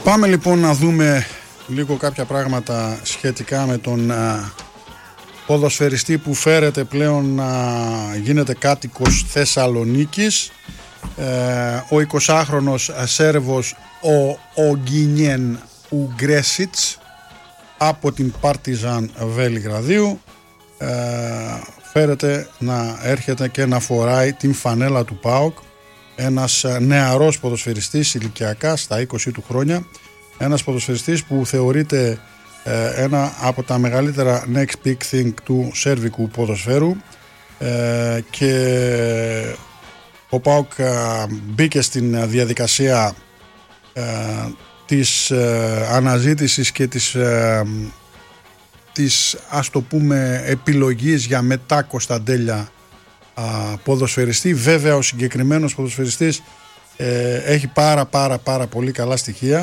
Πάμε λοιπόν να δούμε λίγο κάποια πράγματα σχετικά με τον ποδοσφαιριστή που φέρεται πλέον να γίνεται κάτοικος Θεσσαλονίκης, ο 20χρονος Σέρβος ο Ογκίνιεν Ουγκρέσιτς από την Πάρτιζαν Βελιγραδίου. Φέρεται να έρχεται και να φοράει την φανέλα του ΠΑΟΚ, ένας νεαρός ποδοσφαιριστής ηλικιακά στα 20 του χρόνια, ένας ποδοσφαιριστής που θεωρείται ένα από τα μεγαλύτερα next big thing του σέρβικου ποδοσφαίρου, και ο ΠΑΟΚ μπήκε στην διαδικασία της αναζήτησης και της ας το πούμε επιλογής για μετά Κωνσταντέλια ποδοσφαιριστή. Βέβαια ο συγκεκριμένος ποδοσφαιριστής έχει πάρα πολύ καλά στοιχεία.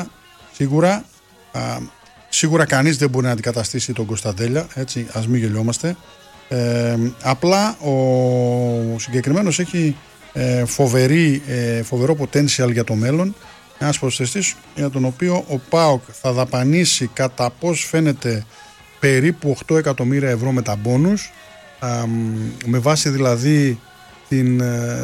Σίγουρα κανείς δεν μπορεί να αντικαταστήσει τον Κωνσταντέλια, έτσι, ας μην γελιόμαστε. Απλά ο συγκεκριμένος έχει φοβερό potential για το μέλλον. Ένας ποδοσφαιριστής για τον οποίο ο ΠΑΟΚ θα δαπανίσει κατά πώς φαίνεται περίπου 8 εκατομμύρια ευρώ με τα μπόνους, με βάση δηλαδή την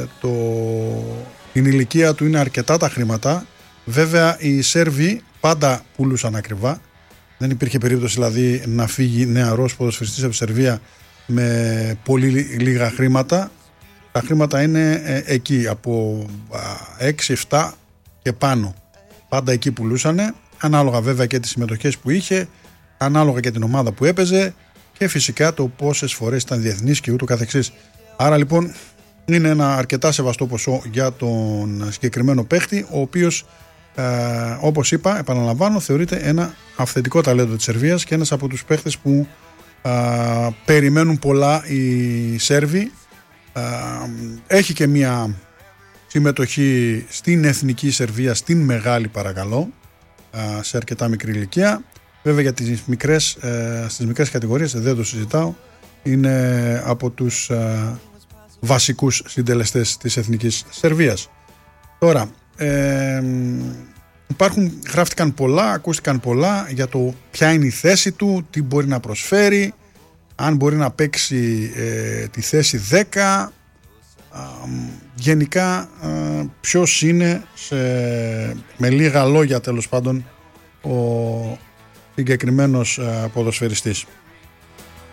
ηλικία του είναι αρκετά τα χρήματα. Βέβαια οι Σέρβοι πάντα πουλούσαν ακριβά, δεν υπήρχε περίπτωση δηλαδή να φύγει νεαρός ποδοσφαιριστής από Σερβία με πολύ λίγα χρήματα. Τα χρήματα είναι εκεί από 6-7 και πάνω, πάντα εκεί πουλούσανε, ανάλογα βέβαια και τις συμμετοχές που είχε, ανάλογα και την ομάδα που έπαιζε και φυσικά το πόσες φορές ήταν διεθνής και ούτω καθεξής. Άρα λοιπόν είναι ένα αρκετά σεβαστό ποσό για τον συγκεκριμένο παίχτη, ο οποίος όπως είπα, επαναλαμβάνω, θεωρείται ένα αυθεντικό ταλέντο της Σερβίας και ένας από τους παίχτες που περιμένουν πολλά οι Σέρβοι. Έχει και μια συμμετοχή στην εθνική Σερβία, στην μεγάλη παρακαλώ, σε αρκετά μικρή ηλικία. Βέβαια για τις στις μικρές κατηγορίες δεν το συζητάω, είναι από τους βασικούς συντελεστές της εθνικής Σερβίας. Τώρα γράφτηκαν πολλά, ακούστηκαν πολλά για το ποια είναι η θέση του, τι μπορεί να προσφέρει, αν μπορεί να παίξει τη θέση 10, γενικά ποιος είναι με λίγα λόγια τέλος πάντων ο συγκεκριμένος ποδοσφαιριστής.